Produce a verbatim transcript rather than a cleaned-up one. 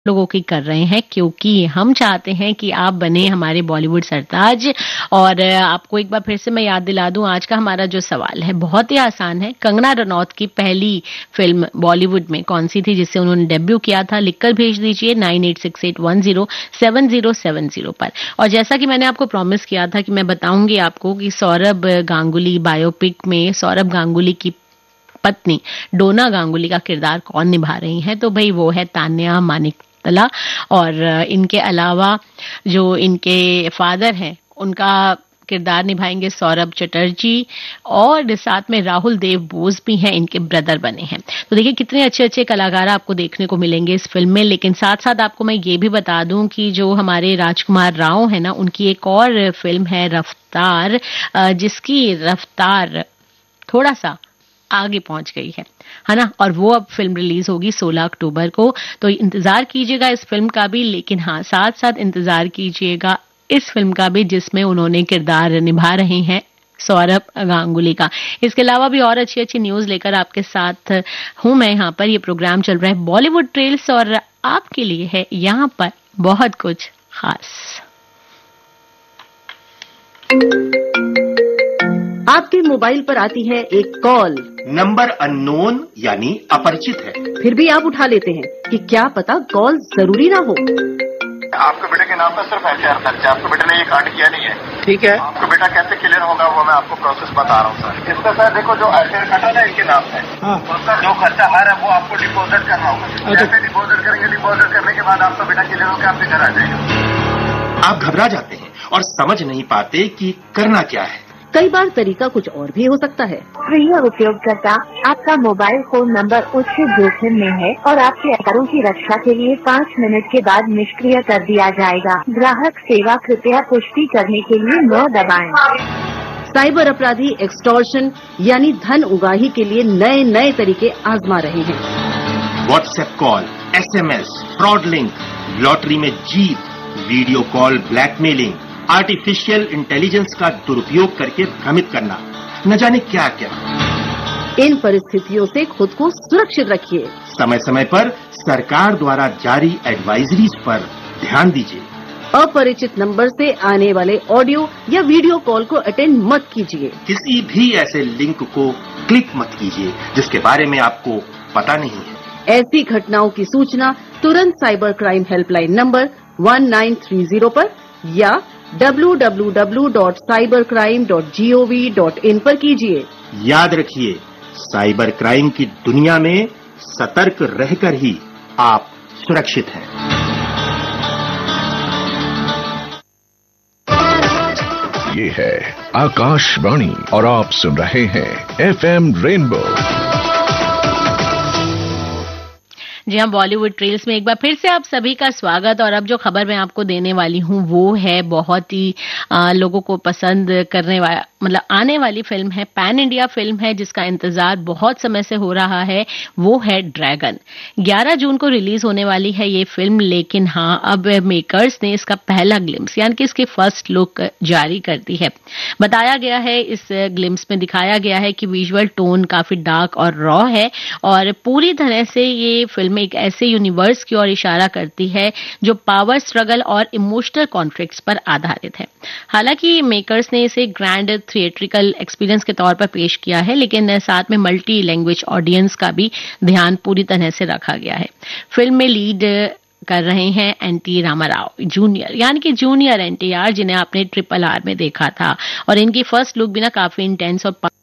लोगों की कर रहे हैं, क्योंकि हम चाहते हैं कि आप बने हमारे बॉलीवुड सरताज। और आपको एक बार फिर से मैं याद दिला दूं, आज का हमारा जो सवाल है बहुत ही आसान है। कंगना रनौत की पहली फिल्म बॉलीवुड में कौन सी थी जिससे उन्होंने डेब्यू किया था? लिखकर भेज दीजिए nine eight six eight one zero seven zero seven zero पर। और जैसा कि मैंने आपको प्रॉमिस किया था कि मैं बताऊंगी आपको कि सौरभ गांगुली बायोपिक में सौरभ गांगुली की पत्नी डोना गांगुली का किरदार कौन निभा रही हैं, तो भाई वो है तान्या मानिक तला। और इनके अलावा जो इनके फादर हैं उनका किरदार निभाएंगे सौरभ चटर्जी, और साथ में राहुल देव बोस भी हैं, इनके ब्रदर बने हैं। तो देखिए कितने अच्छे अच्छे कलाकार आपको देखने को मिलेंगे इस फिल्म में। लेकिन साथ साथ आपको मैं ये भी बता दूं कि जो हमारे राजकुमार राव है ना, उनकी एक और फिल्म है रफ्तार, जिसकी रफ्तार थोड़ा सा आगे पहुंच गई है है ना, और वो अब फिल्म रिलीज होगी सोलह अक्टूबर को। तो इंतजार कीजिएगा इस फिल्म का भी, लेकिन हाँ साथ साथ इंतजार कीजिएगा इस फिल्म का भी जिसमें उन्होंने किरदार निभा रहे हैं सौरभ गांगुली का। इसके अलावा भी और अच्छी अच्छी न्यूज लेकर आपके साथ हूं मैं यहाँ पर। ये प्रोग्राम चल रहा है बॉलीवुड ट्रेल्स और आपके लिए है यहाँ पर बहुत कुछ खास। आपके मोबाइल पर आती है एक कॉल, नंबर अननोन यानी अपरिचित है, फिर भी आप उठा लेते हैं कि क्या पता कॉल जरूरी ना हो। आपके बेटे के नाम पर सिर्फ एफ आई आर दर्ज है, आपके बेटे ने ये कांड किया नहीं है। ठीक है, आपका बेटा कैसे क्लियर होगा वो मैं आपको प्रोसेस बता रहा हूँ सर। इसका सर देखो जो एफ आई आर कटा था इनके नाम है, उसका जो खर्चा आ रहा है वो आपको डिपोजिट करना होगा। जैसे डिपोजिट करेंगे, डिपोजिट करने के बाद आपका बेटा क्लियर होकर आपके घर आ जाएगा। आप घबरा जाते हैं और समझ नहीं पाते कि करना क्या है। कई बार तरीका कुछ और भी हो सकता है। प्रिय उपयोगकर्ता, आपका मोबाइल फोन नंबर उच्च जोखिम में है और आपके आधारों की रक्षा के लिए पाँच मिनट के बाद निष्क्रिय कर दिया जाएगा। ग्राहक सेवा कृपया पुष्टि करने के लिए नौ दबाएं। साइबर अपराधी एक्सटॉर्शन यानी धन उगाही के लिए नए नए तरीके आजमा रहे हैं। WhatsApp call, S M S, fraud link, lottery में जीत, video call blackmailing, artificial intelligence का दुरुपयोग करके भ्रमित करना, न जाने क्या क्या। इन परिस्थितियों से खुद को सुरक्षित रखिए। समय समय पर सरकार द्वारा जारी एडवाइजरीज पर ध्यान दीजिए। अपरिचित नंबर से आने वाले ऑडियो या वीडियो कॉल को अटेंड मत कीजिए। किसी भी ऐसे लिंक को क्लिक मत कीजिए जिसके बारे में आपको पता नहीं है। ऐसी घटनाओं की सूचना तुरंत cyber crime helpline number one nine three zero पर या W W W dot cyber crime dot G O V dot in पर कीजिए। याद रखिए, साइबर क्राइम की दुनिया में सतर्क रहकर ही आप सुरक्षित हैं। ये है आकाशवाणी और आप सुन रहे हैं एफ एम रेनबो। जी हाँ, बॉलीवुड ट्रेल्स में एक बार फिर से आप सभी का स्वागत। और अब जो खबर मैं आपको देने वाली हूँ वो है बहुत ही आ, लोगों को पसंद करने वाला, मतलब आने वाली फिल्म है, पैन इंडिया फिल्म है जिसका इंतजार बहुत समय से हो रहा है। वो है ड्रैगन। ग्यारह जून को रिलीज होने वाली है ये फिल्म, लेकिन हाँ अब मेकर्स ने इसका पहला ग्लिम्स यानी कि इसकी फर्स्ट लुक जारी कर दी है। बताया गया है, इस ग्लिम्स में दिखाया गया है कि विजुअल टोन काफी डार्क और रॉ है और पूरी तरह से ये फिल्म एक ऐसे यूनिवर्स की ओर इशारा करती है जो पावर स्ट्रगल और इमोशनल कॉन्फ्लिक्ट्स पर आधारित है। हालांकि मेकर्स ने इसे ग्रैंड थिएट्रिकल एक्सपीरियंस के तौर पर पेश किया है, लेकिन साथ में मल्टी लैंग्वेज ऑडियंस का भी ध्यान पूरी तरह से रखा गया है। फिल्म में लीड कर रहे हैं एन टी रामाराव जूनियर यानी कि जूनियर एन टी आर, जिन्हें आपने ट्रिपल आर में देखा था। और इनकी फर्स्ट लुक भी ना काफी इंटेंस और